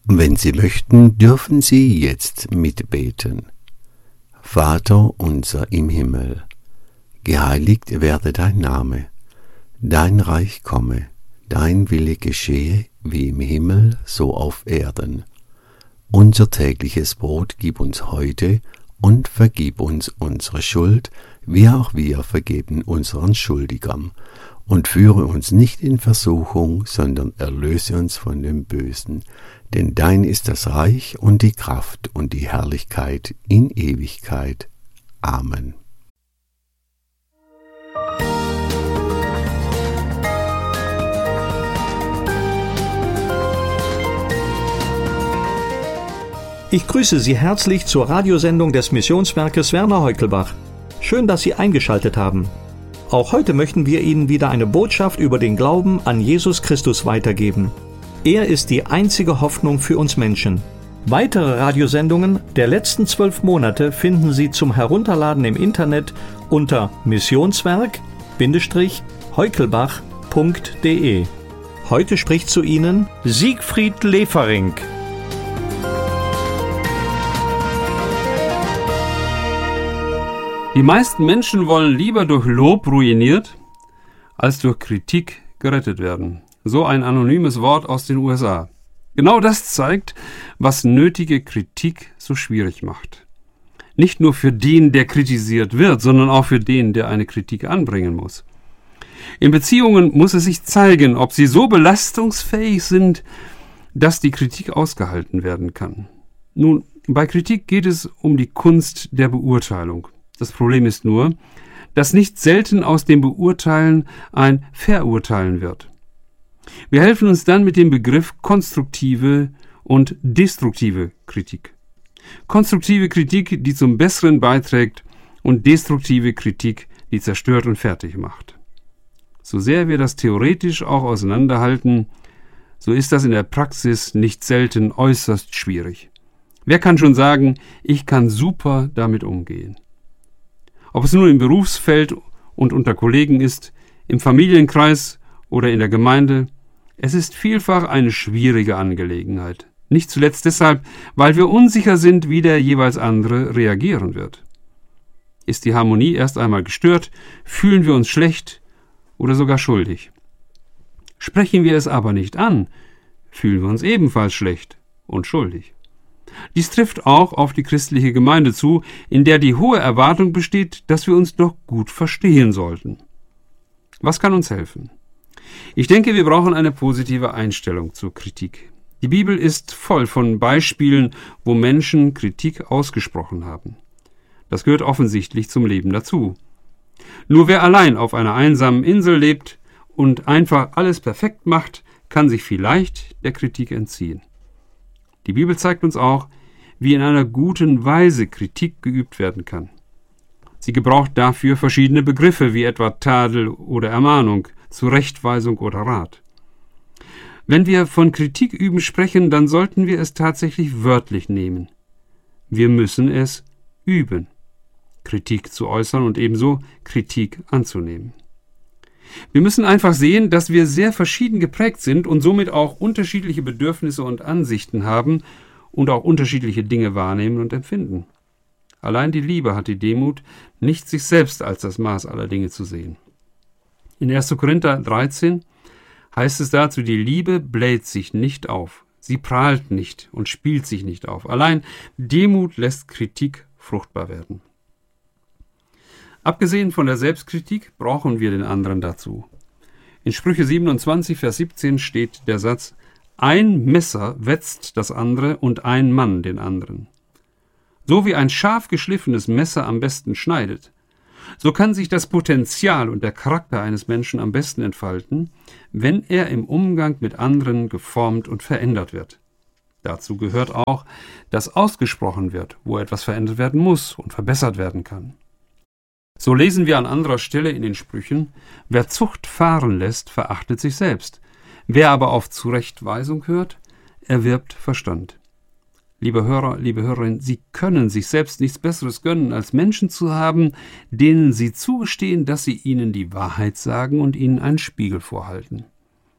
Wenn Sie möchten, dürfen Sie jetzt mitbeten. Vater unser im Himmel, geheiligt werde dein Name, dein Reich komme, dein Wille geschehe, wie im Himmel, so auf Erden. Unser tägliches Brot gib uns heute und vergib uns unsere Schuld, wie auch wir vergeben unseren Schuldigern. Und führe uns nicht in Versuchung, sondern erlöse uns von dem Bösen. Denn dein ist das Reich und die Kraft und die Herrlichkeit in Ewigkeit. Amen. Ich grüße Sie herzlich zur Radiosendung des Missionswerkes Werner Heukelbach. Schön, dass Sie eingeschaltet haben. Auch heute möchten wir Ihnen wieder eine Botschaft über den Glauben an Jesus Christus weitergeben. Er ist die einzige Hoffnung für uns Menschen. Weitere Radiosendungen der letzten 12 Monate finden Sie zum Herunterladen im Internet unter missionswerk-heukelbach.de. Heute spricht zu Ihnen Siegfried Lefering. Die meisten Menschen wollen lieber durch Lob ruiniert, als durch Kritik gerettet werden. So ein anonymes Wort aus den USA. Genau das zeigt, was nötige Kritik so schwierig macht. Nicht nur für den, der kritisiert wird, sondern auch für den, der eine Kritik anbringen muss. In Beziehungen muss es sich zeigen, ob sie so belastungsfähig sind, dass die Kritik ausgehalten werden kann. Nun, bei Kritik geht es um die Kunst der Beurteilung. Das Problem ist nur, dass nicht selten aus dem Beurteilen ein Verurteilen wird. Wir helfen uns dann mit dem Begriff konstruktive und destruktive Kritik. Konstruktive Kritik, die zum Besseren beiträgt, und destruktive Kritik, die zerstört und fertig macht. So sehr wir das theoretisch auch auseinanderhalten, so ist das in der Praxis nicht selten äußerst schwierig. Wer kann schon sagen, ich kann super damit umgehen? Ob es nun im Berufsfeld und unter Kollegen ist, im Familienkreis oder in der Gemeinde, es ist vielfach eine schwierige Angelegenheit. Nicht zuletzt deshalb, weil wir unsicher sind, wie der jeweils andere reagieren wird. Ist die Harmonie erst einmal gestört, fühlen wir uns schlecht oder sogar schuldig. Sprechen wir es aber nicht an, fühlen wir uns ebenfalls schlecht und schuldig. Dies trifft auch auf die christliche Gemeinde zu, in der die hohe Erwartung besteht, dass wir uns doch gut verstehen sollten. Was kann uns helfen? Ich denke, wir brauchen eine positive Einstellung zur Kritik. Die Bibel ist voll von Beispielen, wo Menschen Kritik ausgesprochen haben. Das gehört offensichtlich zum Leben dazu. Nur wer allein auf einer einsamen Insel lebt und einfach alles perfekt macht, kann sich vielleicht der Kritik entziehen. Die Bibel zeigt uns auch, wie in einer guten Weise Kritik geübt werden kann. Sie gebraucht dafür verschiedene Begriffe, wie etwa Tadel oder Ermahnung, Zurechtweisung oder Rat. Wenn wir von Kritik üben sprechen, dann sollten wir es tatsächlich wörtlich nehmen. Wir müssen es üben, Kritik zu äußern und ebenso Kritik anzunehmen. Wir müssen einfach sehen, dass wir sehr verschieden geprägt sind und somit auch unterschiedliche Bedürfnisse und Ansichten haben und auch unterschiedliche Dinge wahrnehmen und empfinden. Allein die Liebe hat die Demut, nicht sich selbst als das Maß aller Dinge zu sehen. In 1. Korinther 13 heißt es dazu, die Liebe bläht sich nicht auf, sie prahlt nicht und spielt sich nicht auf. Allein Demut lässt Kritik fruchtbar werden. Abgesehen von der Selbstkritik brauchen wir den anderen dazu. In Sprüche 27, Vers 17 steht der Satz: Ein Messer wetzt das andere und ein Mann den anderen. So wie ein scharf geschliffenes Messer am besten schneidet, so kann sich das Potenzial und der Charakter eines Menschen am besten entfalten, wenn er im Umgang mit anderen geformt und verändert wird. Dazu gehört auch, dass ausgesprochen wird, wo etwas verändert werden muss und verbessert werden kann. So lesen wir an anderer Stelle in den Sprüchen: Wer Zucht fahren lässt, verachtet sich selbst. Wer aber auf Zurechtweisung hört, erwirbt Verstand. Liebe Hörer, liebe Hörerin, Sie können sich selbst nichts Besseres gönnen, als Menschen zu haben, denen Sie zugestehen, dass sie Ihnen die Wahrheit sagen und Ihnen einen Spiegel vorhalten.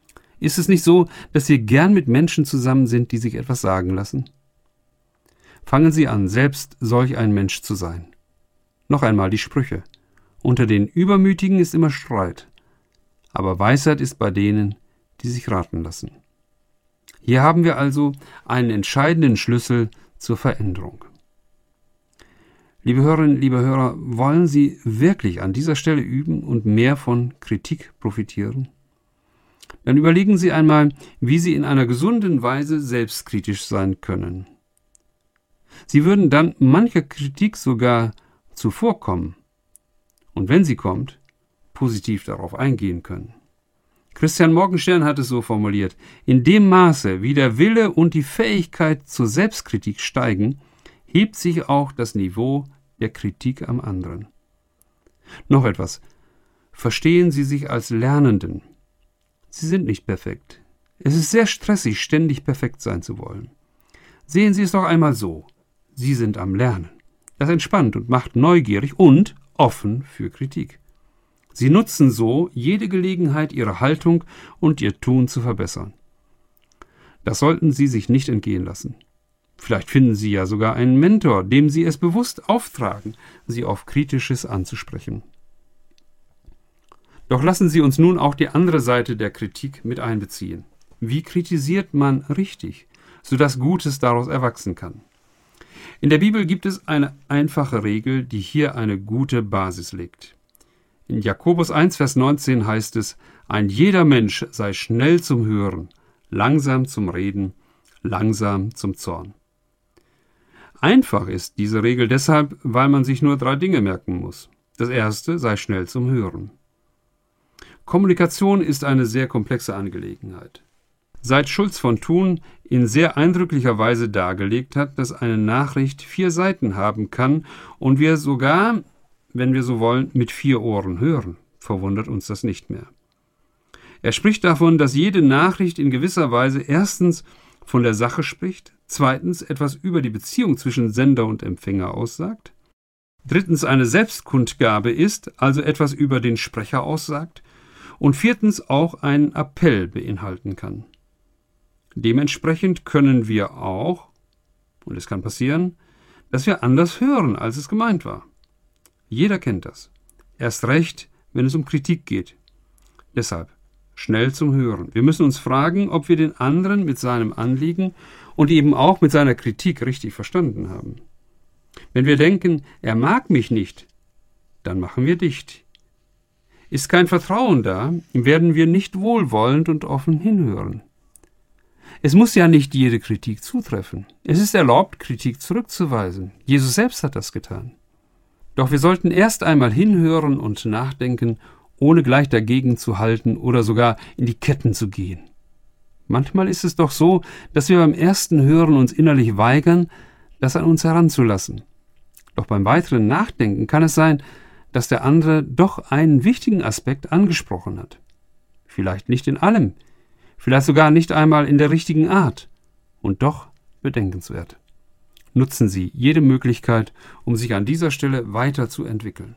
Ist es nicht so, dass Sie gern mit Menschen zusammen sind, die sich etwas sagen lassen? Fangen Sie an, selbst solch ein Mensch zu sein. Noch einmal die Sprüche. Unter den Übermütigen ist immer Streit, aber Weisheit ist bei denen, die sich raten lassen. Hier haben wir also einen entscheidenden Schlüssel zur Veränderung. Liebe Hörerinnen, liebe Hörer, wollen Sie wirklich an dieser Stelle üben und mehr von Kritik profitieren? Dann überlegen Sie einmal, wie Sie in einer gesunden Weise selbstkritisch sein können. Sie würden dann mancher Kritik sogar zuvorkommen und wenn sie kommt, positiv darauf eingehen können. Christian Morgenstern hat es so formuliert: In dem Maße, wie der Wille und die Fähigkeit zur Selbstkritik steigen, hebt sich auch das Niveau der Kritik am anderen. Noch etwas. Verstehen Sie sich als Lernenden. Sie sind nicht perfekt. Es ist sehr stressig, ständig perfekt sein zu wollen. Sehen Sie es doch einmal so. Sie sind am Lernen. Das entspannt und macht neugierig und offen für Kritik. Sie nutzen so jede Gelegenheit, Ihre Haltung und Ihr Tun zu verbessern. Das sollten Sie sich nicht entgehen lassen. Vielleicht finden Sie ja sogar einen Mentor, dem Sie es bewusst auftragen, Sie auf Kritisches anzusprechen. Doch lassen Sie uns nun auch die andere Seite der Kritik mit einbeziehen. Wie kritisiert man richtig, sodass Gutes daraus erwachsen kann? In der Bibel gibt es eine einfache Regel, die hier eine gute Basis legt. In Jakobus 1, Vers 19 heißt es: Ein jeder Mensch sei schnell zum Hören, langsam zum Reden, langsam zum Zorn. Einfach ist diese Regel deshalb, weil man sich nur 3 Dinge merken muss. Das erste: sei schnell zum Hören. Kommunikation ist eine sehr komplexe Angelegenheit. Seit Schulz von Thun in sehr eindrücklicher Weise dargelegt hat, dass eine Nachricht 4 Seiten haben kann und wir sogar, wenn wir so wollen, mit 4 Ohren hören, verwundert uns das nicht mehr. Er spricht davon, dass jede Nachricht in gewisser Weise erstens von der Sache spricht, zweitens etwas über die Beziehung zwischen Sender und Empfänger aussagt, drittens eine Selbstkundgabe ist, also etwas über den Sprecher aussagt, und viertens auch einen Appell beinhalten kann. Dementsprechend können wir auch, und es kann passieren, dass wir anders hören, als es gemeint war. Jeder kennt das. Erst recht, wenn es um Kritik geht. Deshalb schnell zum Hören. Wir müssen uns fragen, ob wir den anderen mit seinem Anliegen und eben auch mit seiner Kritik richtig verstanden haben. Wenn wir denken, er mag mich nicht, dann machen wir dicht. Ist kein Vertrauen da, werden wir nicht wohlwollend und offen hinhören. Es muss ja nicht jede Kritik zutreffen. Es ist erlaubt, Kritik zurückzuweisen. Jesus selbst hat das getan. Doch wir sollten erst einmal hinhören und nachdenken, ohne gleich dagegen zu halten oder sogar in die Ketten zu gehen. Manchmal ist es doch so, dass wir beim ersten Hören uns innerlich weigern, das an uns heranzulassen. Doch beim weiteren Nachdenken kann es sein, dass der andere doch einen wichtigen Aspekt angesprochen hat. Vielleicht nicht in allem, vielleicht sogar nicht einmal in der richtigen Art und doch bedenkenswert. Nutzen Sie jede Möglichkeit, um sich an dieser Stelle weiterzuentwickeln.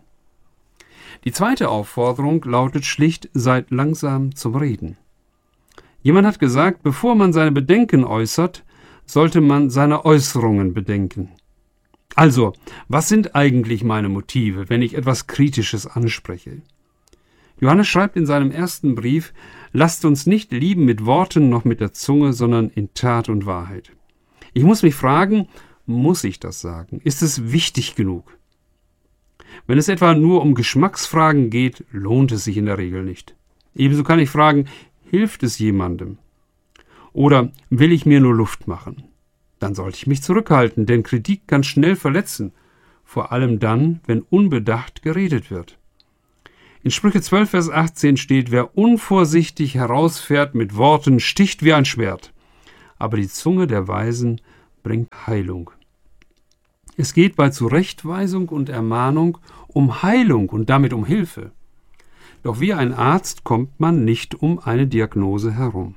Die zweite Aufforderung lautet schlicht: Seid langsam zum Reden. Jemand hat gesagt, bevor man seine Bedenken äußert, sollte man seine Äußerungen bedenken. Also, was sind eigentlich meine Motive, wenn ich etwas Kritisches anspreche? Johannes schreibt in seinem ersten Brief: Lasst uns nicht lieben mit Worten noch mit der Zunge, sondern in Tat und Wahrheit. Ich muss mich fragen, muss ich das sagen? Ist es wichtig genug? Wenn es etwa nur um Geschmacksfragen geht, lohnt es sich in der Regel nicht. Ebenso kann ich fragen, hilft es jemandem? Oder will ich mir nur Luft machen? Dann sollte ich mich zurückhalten, denn Kritik kann schnell verletzen, vor allem dann, wenn unbedacht geredet wird. In Sprüche 12, Vers 18 steht: Wer unvorsichtig herausfährt mit Worten, sticht wie ein Schwert, aber die Zunge der Weisen bringt Heilung. Es geht bei Zurechtweisung und Ermahnung um Heilung und damit um Hilfe. Doch wie ein Arzt kommt man nicht um eine Diagnose herum.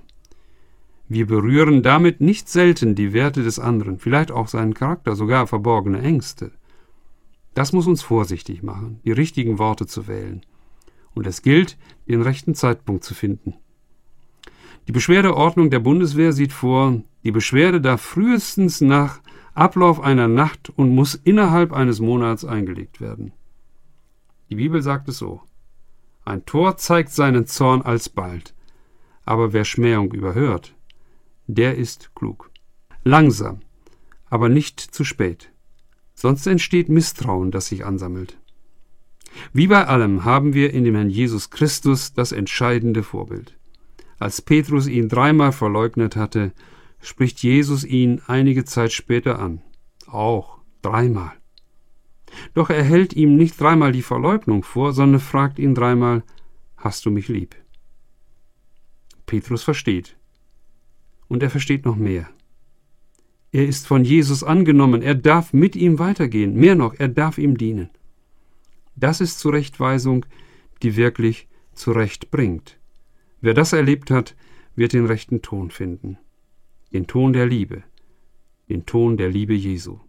Wir berühren damit nicht selten die Werte des anderen, vielleicht auch seinen Charakter, sogar verborgene Ängste. Das muss uns vorsichtig machen, die richtigen Worte zu wählen. Und es gilt, den rechten Zeitpunkt zu finden. Die Beschwerdeordnung der Bundeswehr sieht vor, die Beschwerde darf frühestens nach Ablauf einer Nacht und muss innerhalb eines Monats eingelegt werden. Die Bibel sagt es so: Ein Tor zeigt seinen Zorn alsbald, aber wer Schmähung überhört, der ist klug. Langsam, aber nicht zu spät, sonst entsteht Misstrauen, das sich ansammelt. Wie bei allem haben wir in dem Herrn Jesus Christus das entscheidende Vorbild. Als Petrus ihn 3-mal verleugnet hatte, spricht Jesus ihn einige Zeit später an. Auch 3-mal. Doch er hält ihm nicht 3-mal die Verleugnung vor, sondern fragt ihn 3-mal: Hast du mich lieb? Petrus versteht. Und er versteht noch mehr. Er ist von Jesus angenommen, er darf mit ihm weitergehen. Mehr noch, er darf ihm dienen. Das ist Zurechtweisung, die wirklich zurecht bringt. Wer das erlebt hat, wird den rechten Ton finden. Den Ton der Liebe. Den Ton der Liebe Jesu.